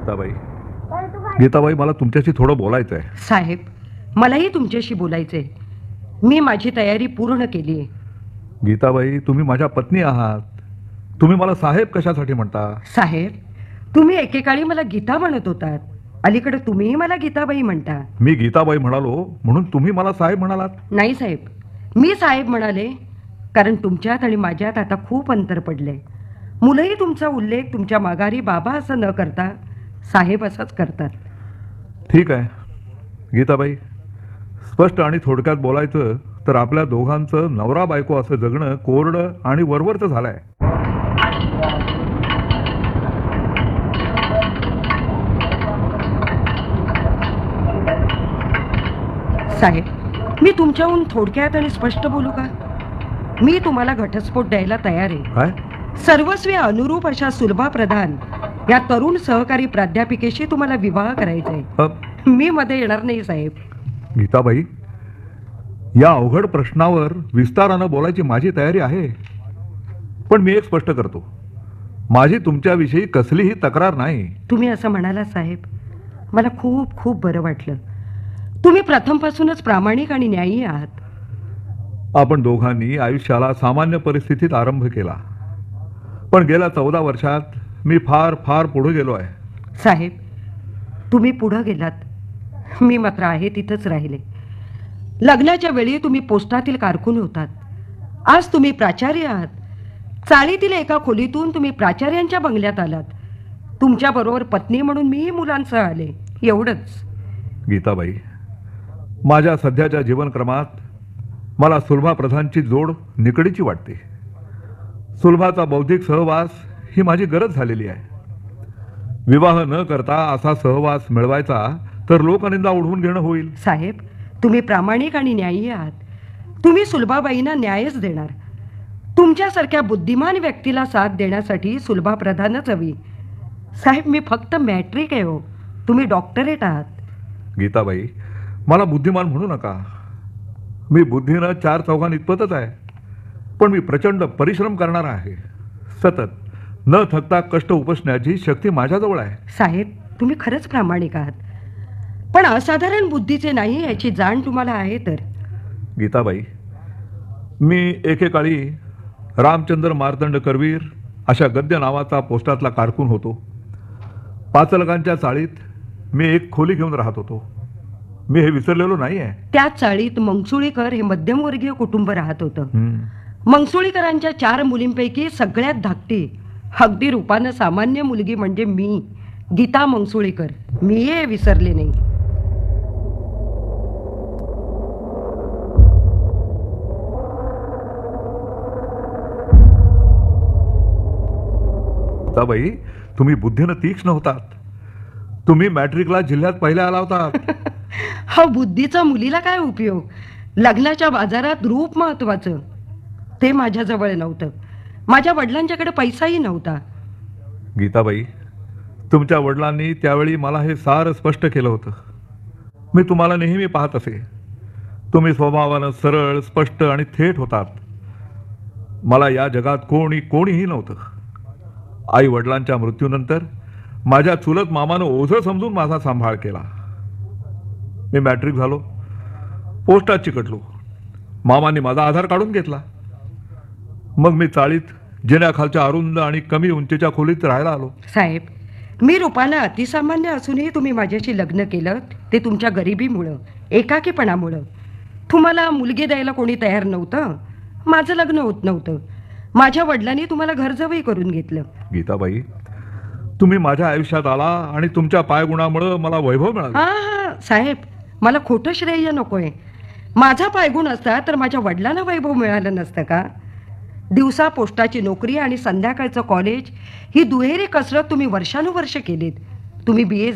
गीताबाई, गीताबाई, मला तुमच्याशी थोडं बोलायचं आहे. साहेब, मलाही तुमच्याशी बोलायचंय. मी माझी तयारी पूर्ण केली आहे. गीताबाई, तुम्ही माझ्या पत्नी आहात. तुम्ही मला साहेब कशासाठी म्हणता? साहेब, तुम्ही एकेकाळी मला गीता म्हणत होतात. अलीकडे तुम्हीही मला गीताबाई म्हणता. मी गीताबाई म्हणालो म्हणून तुम्ही मला साहेब म्हणालात? नाही साहेब, मी साहेब म्हणाले कारण तुमच्यात आणि माझ्यात आता खूप अंतर पडलंय. मुलंही तुमचा उल्लेख तुमच्या माघारी बाबा असं न करता साहेब असंच करतात. ठीक आहे गीताबाई, स्पष्ट आणि थोडक्यात बोलायचं तर आपल्या दोघांचं नवरा बायको असं जगणं कोरडं आणि वरवरचं झालंय. साहेब, मी तुमच्याहून थोडक्यात आणि स्पष्ट बोलू का? मी तुम्हाला घटस्फोट द्यायला तयार आहे. काय? सर्वस्वी अनुरूप अशा सुलभा प्रधान या तरुण सहकारी प्राध्यापिकेशी तुम्हाला विवाह करायचा आहे. मी मध्ये येणार नाही साहेब. गीताबाई, या अवघड प्रश्नावर विस्तारानं बोलायची माझी तयारी आहे. पण मी एक स्पष्ट करतो, माझी तुमच्याविषयी कसलीही तक्रार नाही. तुम्ही असं म्हणाला साहेब, मला खूप खूप बरं वाटलं. तुम्ही प्रथमपासूनच प्रामाणिक आणि न्यायी आहात. आपण दोघांनी आयुष्याला सामान्य परिस्थितीत आरंभ केला, पण गेल्या 14 वर्षात मी फार फार पुढे गेलो आहे. साहेब, तुम्ही पुढे गेलात, मी मात्र आहे तिथंच राहिले. लग्नाच्या वेळी तुम्ही पोस्टातील कारकून होतात. आज तुम्ही प्राचार्य आहात. चाळीतील एका खोलीतून तुम्ही प्राचार्यांच्या बंगल्यात आलात. तुमच्याबरोबर पत्नी म्हणून मीही मुलांसह आले, एवढंच. गीताबाई, माझ्या सध्याच्या जीवनक्रमात मला सुलभा प्रधानची जोड निकडीची वाटते. सुलभाचा बौद्धिक सहवास ही माझी गरज झालेली आहे. विवाह न करता असा सहवास मिळवायचा तर लोकनिंदा ओढवून घेणं होईल. साहेब, तुम्ही प्रामाणिक आणि न्यायी आहात. तुम्ही सुलभाबाईंना न्यायच देणार. तुमच्यासारख्या बुद्धिमान व्यक्तीला साथ देण्यासाठी सुलभा प्रधानच हवी. साहेब, मी फक्त मॅट्रिक आहे हो. तुम्ही डॉक्टरेट आहात. गीताबाई, मला बुद्धिमान म्हणू नका. मी बुद्धीनं 4 चौघांत इतपतच आहे. पण मी प्रचंड परिश्रम करणार आहे. सतत न थकता कष्ट उपसण्याची शक्ती माझ्याजवळ आहे. साहेब, तुम्ही खरंच प्रामाणिक आहात. पण असाधारण बुद्धीचे नाही याची जाण तुम्हाला आहे तर. गीताबाई, मी एकेकाळी रामचंद्र मार्तंड करवीर अशा गद्य नावाचा पोस्टातला कारकून होतो. पाचलगांच्या चाळीत मी एक खोली घेऊन राहत होतो. मी हे विसरलेलो नाही आहे. त्याच चाळीत मंगसुळीकर हे मध्यमवर्गीय कुटुंब राहत होतं. मंगसुळीकरांच्या 4 मुलींपैकी सगळ्यात धाकटी, अगदी रूपानं सामान्य मुलगी म्हणजे मी, गीता मंगसुळीकर. मी हे विसरले नाही. गीताबाई, तुम्ही बुद्धीनं तीक्ष्ण होतात. तुम्ही मॅट्रिकला जिल्ह्यात पहिल्या आला होता. हा बुद्धीचा मुलीला काय उपयोग? लग्नाच्या बाजारात रूप महत्वाचं, ते माझ्याजवळ नव्हतं. माझ्या वडिलांच्याकडे पैसाही नव्हता. गीताबाई, तुमच्या वडिलांनी त्यावेळी मला हे सारं स्पष्ट केलं होतं. मी तुम्हाला नेहमी पाहत असे. तुम्ही स्वभावानं सरळ, स्पष्ट आणि थेट होतात. मला या जगात कोणीही नव्हतं. आई वडिलांच्या मृत्यूनंतर माझ्या चुलत मामानं ओझं समजून माझा सांभाळ केला. मी मॅट्रिक झालो, पोस्टात चिकटलो. मामांनी माझा आधार काढून घेतला. मग मी चाळीत जिन्याखालच्या अरुंद आणि कमी उंचीच्या खोलीत राहायला आलो. साहेब, मी रूपानं अतिसामान्य असूनही तुम्ही माझ्याशी लग्न केलं ते तुमच्या गरिबीमुळं, एकाकीपणामुळं. तुम्हाला मुलगी द्यायला कोणी तयार नव्हतं. माझं लग्न होत नव्हतं. माझ्या वडिलांनी तुम्हाला घरजवई करून घेतलं. गीताबाई, तुम्ही माझ्या आयुष्यात आला आणि तुमच्या पायगुणामुळे मला वैभव मिळाला. हा साहेब, मला खोटं श्रेय नकोय. माझा पायगुण असता तर माझ्या वडिलांना वैभव मिळालं नसतं का? दिवसा पोस्टाची नोकरी आणि संध्याकाळचं कॉलेज ही दुहेरी कसरत तुम्ही वर्षानुवर्ष केलीत. तुम्ही BA